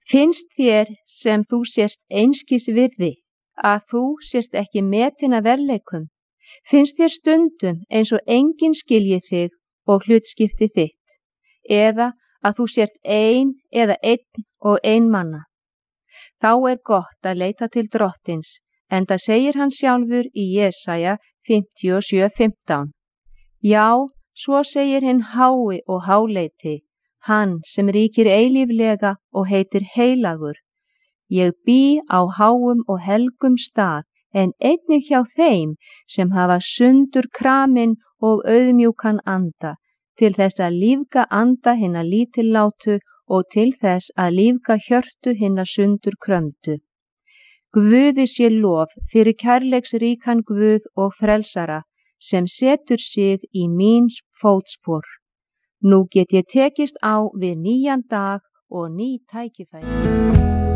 Finnst þér sem þú sért einskis virði, að þú sért ekki metin af verðleikum? Finnst þér stundum eins og enginn skilji þig og hlutskipti þitt, eða að þú sért ein eða einn og einmana? Þá gott að leita til Drottins, enda segir hann sjálfur í Jesaja 57:15. Já, svo segir hinn hái og háleiti, hann sem ríkir eilíflega og heitir heilagur. Ég bý á háum og helgum stað, en einnig hjá þeim sem hafa sundur kramin og auðmjúkan anda, til þess að lífga anda hinna lítillátu og til þess að lífga hjörtu hinna sundur krömdu. Guði sé lof fyrir kærleiksríkan Guð og frelsara, sem setur sig í mín fótspor. Nú get ég tekist á við nýjan dag og ný tækifæri.